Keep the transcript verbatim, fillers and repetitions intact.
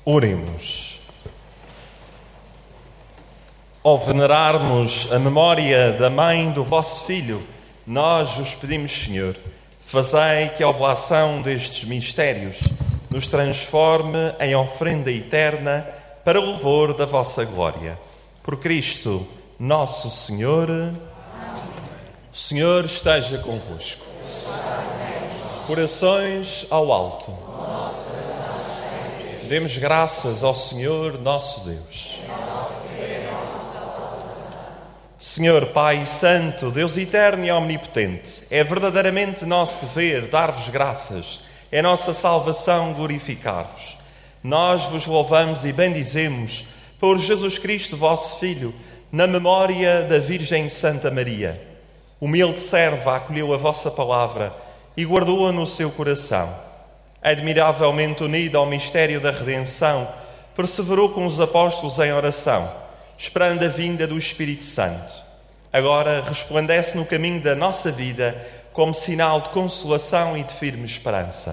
Oremos. Ao venerarmos a memória da mãe do vosso Filho, nós vos pedimos, Senhor, fazei que a oblação destes mistérios nos transforme em oferenda eterna para o louvor da vossa glória. Por Cristo, nosso Senhor. Amém. O Senhor esteja convosco. Corações ao alto. Demos graças ao Senhor, nosso Deus. Senhor Pai Santo, Deus eterno e omnipotente, é verdadeiramente nosso dever dar-vos graças, é nossa salvação glorificar-vos. Nós vos louvamos e bendizemos por Jesus Cristo, vosso Filho, na memória da Virgem Santa Maria. Humilde serva acolheu a vossa palavra e guardou-a no seu coração. Admiravelmente unida ao mistério da redenção, perseverou com os apóstolos em oração, esperando a vinda do Espírito Santo. Agora resplandece no caminho da nossa vida como sinal de consolação e de firme esperança.